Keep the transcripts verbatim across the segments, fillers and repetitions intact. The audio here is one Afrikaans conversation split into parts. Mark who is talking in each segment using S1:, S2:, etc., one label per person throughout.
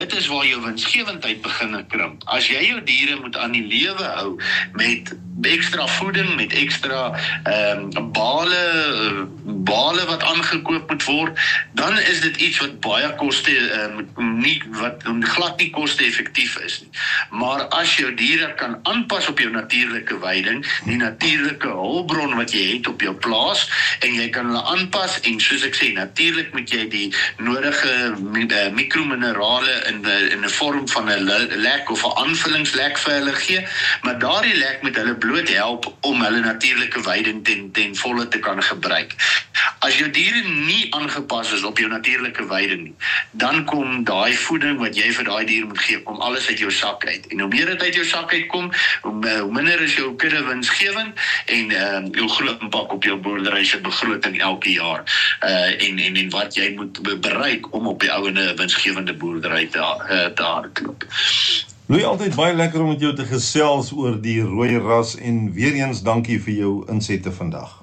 S1: dit is waar jou winsgewendheid begin krimp. As jy jou diere moet aan die lewe hou met ekstra voeding, met ekstra um, bale, bale wat aangekoop moet word, dan is dit iets wat baie koste, um, nie, wat glad nie koste effektief is nie. Maar as jou diere kan aanpas op jou natuurlike weiding, die natuurlike hulpbron wat jy het op jou plaas, en jy kan hulle aanpas, en soos ek sê, natuurlik moet jy die nodige uh, mikrominerale in, in 'n vorm van 'n lek of 'n aanvullingslek vir hulle gee, maar daardie lek moet hulle bloot help om hulle natuurlike weiding ten, ten volle te kan gebruik. As jou diere nie aangepas is op jou natuurlike weiding nie, dan kom daai voeding wat jy vir daai dier moet gee, kom alles uit jou sak uit. En hoe meer dit uit jou sak uitkom, hoe, hoe minder is jou kudde winsgewend en uh, jou groot impak op jou boerdery se begroting elke jaar. Uh, en, en, en wat jy moet bereik om op die ouene winsgewende boerdery te, uh, te hardloop.
S2: Louis, altyd baie lekker om met jou te gesels oor die rooi ras en weer eens dankie vir jou insette vandag.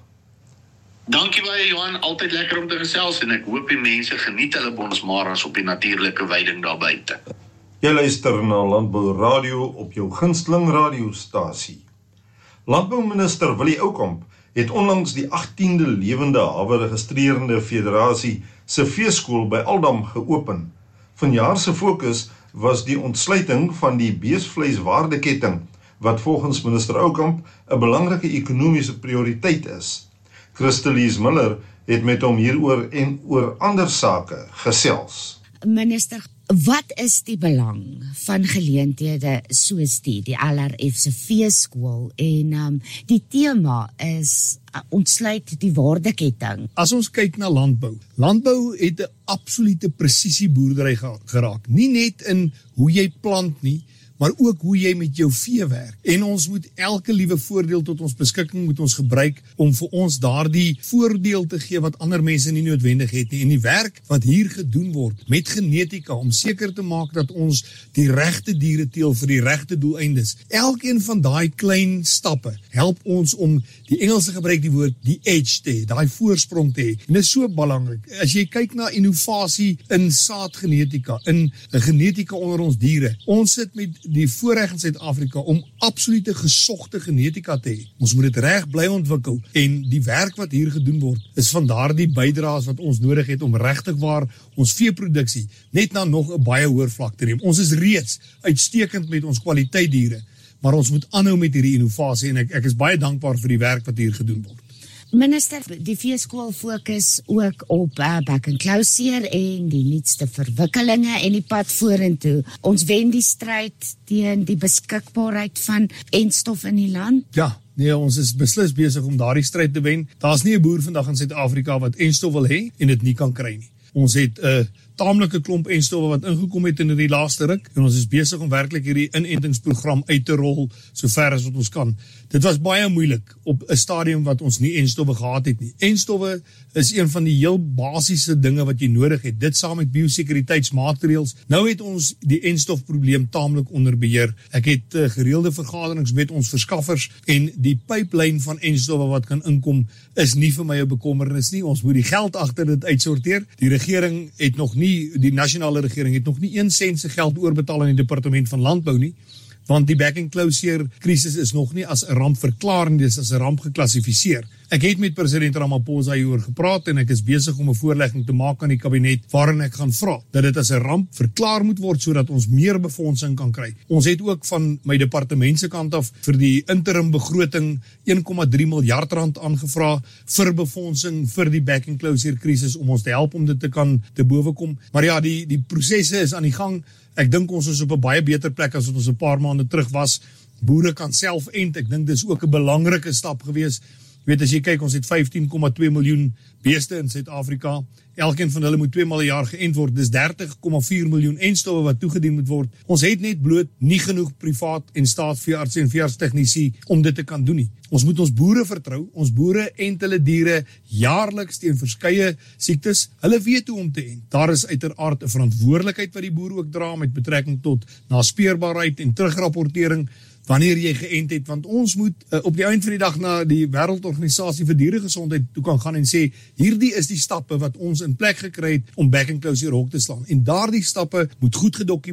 S1: Dankie baie Johan, altyd lekker om te gesels en ek hoop die mense geniet hulle bonsmaras op die natuurlike weiding daar buite.
S2: Jy luister na Landbou Radio op jou gunsteling radiostasie. Landbouminister Willie Oukamp het onlangs die agtiende lewende hawe registrerende federasie se veeskool by Aldam geopen. Vanjaar se fokus was die ontsluiting van die beesvleiswaardeketting, wat volgens minister Oukamp 'n belangrike ekonomiese prioriteit is. Christelise Miller het met hom hieroor en oor ander sake gesels.
S3: Minister, wat is die belang van geleenthede soos die, die L R F se veeskool en um, die tema is uh, ontsluit die waardeketting?
S4: As ons kyk na landbou, landbou het 'n absolute presisieboerdery geraak. Nie net in hoe jy plant nie, maar ook hoe jy met jou vee werk. En ons moet elke liewe voordeel tot ons beskikking moet ons gebruik om vir ons daardie voordeel te gee wat ander mense nie noodwendig het nie. En die werk wat hier gedoen word met genetika om seker te maak dat ons die regte diere teel vir die regte doeleindes. Elkeen van daai klein stappe help ons om die Engelse gebruik die woord die edge te hê, daai voorsprong te hê. En dit is so belangrik. As jy kyk na innovasie in saadgenetika, in genetika onder ons diere, ons sit met die voorreg in Suid-Afrika om absolute gesogte genetika te hê. Ons moet dit reg bly ontwikkel en die werk wat hier gedoen word is van daardie bydraes wat ons nodig het om regtig waar ons veeproduksie net na nog 'n baie hoër vlak te neem. Ons is reeds uitstekend met ons kwaliteitdiere, maar ons moet aanhou met hierdie innovasie en ek, ek is baie dankbaar vir die werk wat hier gedoen word.
S3: Minister, die veeskool fokus ook op uh, back and closure en die nuutste verwikkelinge en die pad vorentoe. Ons wen die stryd teen die beskikbaarheid van enstof in die land.
S4: Ja, nee, ons is beslis besig om daardie stryd te wen. Daar's nie 'n boer vandag in Suid-Afrika wat enstof wil hê en dit nie kan kry nie. Ons het 'n uh, taamlike klomp enstowwe wat ingekom het in die laaste ruk en ons is besig om werklik hierdie inentingsprogram uit te rol so ver as wat ons kan. Dit was baie moeilik op 'n stadium wat ons nie enstowwe gehad het nie. Enstowwe is een van die heel basiese dinge wat jy nodig het, dit saam met biosekuriteitsmaatreëls. Nou het ons die enstofprobleem taamlik onder beheer. Ek het uh, gereelde vergaderings met ons verskaffers en die pyplyn van enstowwe wat kan inkom is nie vir my 'n bekommernis nie. Ons moet die geld agter dit uitsorteer. Die regering het nog nie, die nasionale regering het nog nie een sent se geld oorbetaal aan die departement van landbou nie, want die back and closure krisis is nog nie as 'n ramp verklaar nie, dis as 'n ramp geklassifiseer. Ek het met president Ramaphosa hieroor gepraat en ek is besig om 'n voorlegging te maak aan die kabinet waarin ek gaan vra dat dit as 'n ramp verklaar moet word sodat ons meer befondsing kan kry. Ons het ook van my departement se kant af vir die interim begroting een komma drie miljard rand aangevra vir befondsing vir die back and closure krisis om ons te help om dit te kan te bowekom. Maar ja, die die prosesse is aan die gang. Ek dink ons is op 'n baie beter plek as wat ons 'n paar maande terug was. Boere kan self ent. Ek dink dis ook 'n belangrike stap gewees. Jy weet, as jy kyk, ons het vyftien komma twee miljoen beeste in Suid-Afrika. Elkeen van hulle moet twee maal 'n jaar geënt word. Dis dertig komma vier miljoen entstowwe wat toegedien moet word. Ons het net bloot nie genoeg privaat en staatsveeartse en veeartstegnisie om dit te kan doen nie. Ons moet ons boere vertrou. Ons boere ent hulle diere jaarliks teen verskeie siektes. Hulle weet hoe om te ent. Daar is uiteraard 'n verantwoordelikheid wat die boer ook dra met betrekking tot naspeurbaarheid en terugrapportering wanneer jy geënt het, want ons moet uh, op die eind van die dag na die Wêreldorganisasie vir Dieregesondheid toe kan gaan en sê, hierdie is die stappe wat ons in plek gekry het om back and closure hok te slaan. En daardie stappe moet goed gedokumenteer